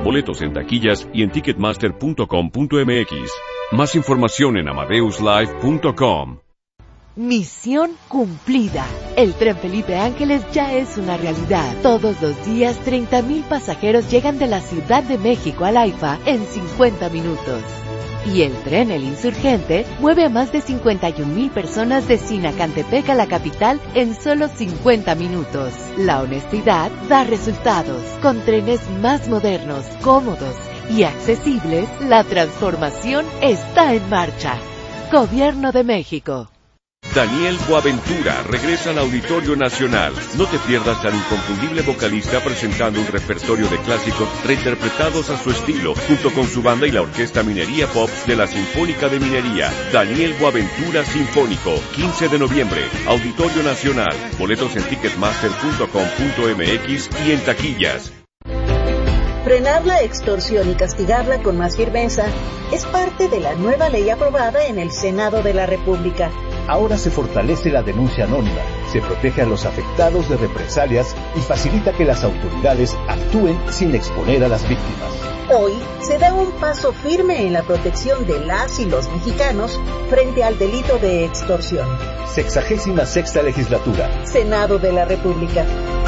Boletos en taquillas y en ticketmaster.com.mx. Más información en amadeuslive.com. Misión cumplida. El Tren Felipe Ángeles ya es una realidad. Todos los días 30,000 pasajeros llegan de la Ciudad de México al AIFA en 50 minutos. Y el tren El Insurgente mueve a más de 51,000 personas de Sinacantepec a la capital en solo 50 minutos. La honestidad da resultados. Con trenes más modernos, cómodos y accesibles, la transformación está en marcha. Gobierno de México. Daniel Boaventura regresa al Auditorio Nacional. No te pierdas al inconfundible vocalista presentando un repertorio de clásicos reinterpretados a su estilo, junto con su banda y la Orquesta Minería Pop de la Sinfónica de Minería. Daniel Boaventura Sinfónico, 15 de noviembre, Auditorio Nacional. Boletos en ticketmaster.com.mx y en taquillas. Frenar la extorsión y castigarla con más firmeza es parte de la nueva ley aprobada en el Senado de la República. Ahora se fortalece la denuncia anónima, se protege a los afectados de represalias y facilita que las autoridades actúen sin exponer a las víctimas. Hoy se da un paso firme en la protección de las y los mexicanos frente al delito de extorsión. 66ª Legislatura. Senado de la República.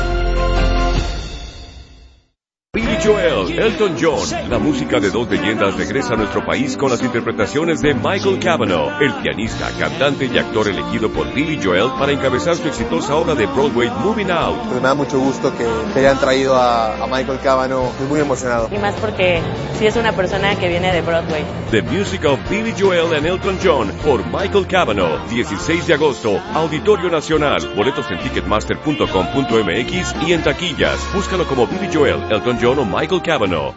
Billy Joel, Elton John, la música de dos leyendas regresa a nuestro país con las interpretaciones de Michael Cavanaugh, el pianista, cantante y actor elegido por Billy Joel para encabezar su exitosa obra de Broadway Moving Out. Me da mucho gusto que hayan traído a Michael Cavanaugh, estoy muy emocionado. Y más porque sí es una persona que viene de Broadway. The Music of Billy Joel and Elton John por Michael Cavanaugh, 16 de agosto, Auditorio Nacional. Boletos en ticketmaster.com.mx y en taquillas. Búscalo como Billy Joel, Elton John o Michael Cavanaugh.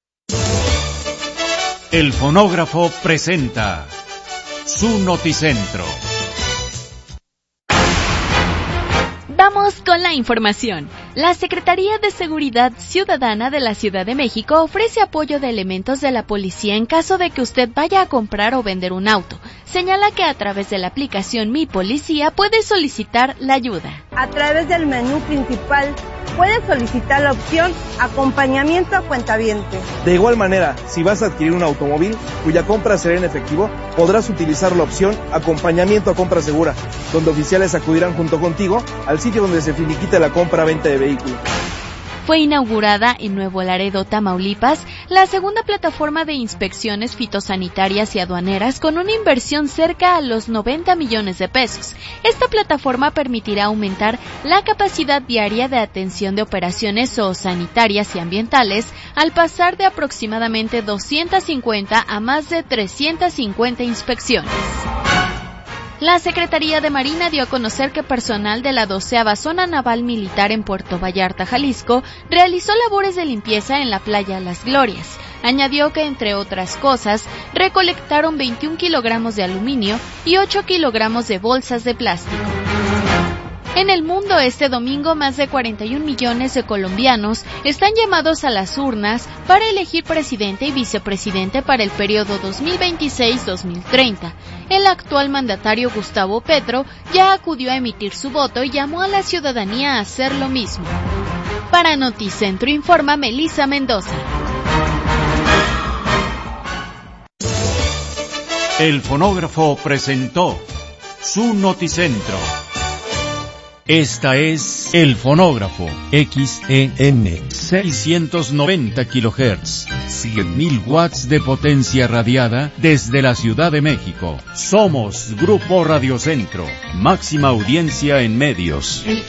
El fonógrafo presenta su Noticentro. Vamos con la información. La Secretaría de Seguridad Ciudadana de la Ciudad de México ofrece apoyo de elementos de la policía en caso de que usted vaya a comprar o vender un auto. Señala que a través de la aplicación Mi Policía puede solicitar la ayuda. A través del menú principal puede solicitar la opción Acompañamiento a Cuentaviente. De igual manera, si vas a adquirir un automóvil cuya compra será en efectivo, podrás utilizar la opción Acompañamiento a Compra Segura, donde oficiales acudirán junto contigo al sitio donde se finiquite la compra-venta de vehículo. Fue inaugurada en Nuevo Laredo, Tamaulipas, la segunda plataforma de inspecciones fitosanitarias y aduaneras con una inversión cerca a los 90 millones de pesos. Esta plataforma permitirá aumentar la capacidad diaria de atención de operaciones zoosanitarias y ambientales al pasar de aproximadamente 250 a más de 350 inspecciones. La Secretaría de Marina dio a conocer que personal de la 12ª Zona Naval Militar en Puerto Vallarta, Jalisco, realizó labores de limpieza en la playa Las Glorias. Añadió que, entre otras cosas, recolectaron 21 kilogramos de aluminio y 8 kilogramos de bolsas de plástico. En el mundo, este domingo, más de 41 millones de colombianos están llamados a las urnas para elegir presidente y vicepresidente para el periodo 2026-2030. El actual mandatario Gustavo Petro ya acudió a emitir su voto y llamó a la ciudadanía a hacer lo mismo. Para Noticentro informa Melissa Mendoza. El fonógrafo presentó su Noticentro. Esta es El Fonógrafo, XEN 690 kHz, 100.000 watts de potencia radiada desde la Ciudad de México. Somos Grupo Radio Centro, máxima audiencia en medios.